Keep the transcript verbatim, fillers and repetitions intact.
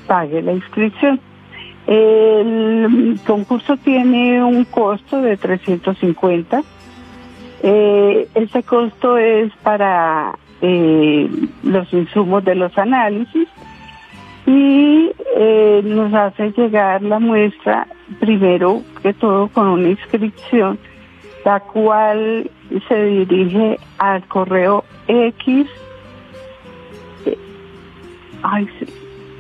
pague la inscripción. El concurso tiene un costo de trescientos cincuenta. Eh, ese costo es para eh, los insumos de los análisis y eh, nos hace llegar la muestra primero que todo con una inscripción, la cual se dirige al correo X. Eh, ay, sí.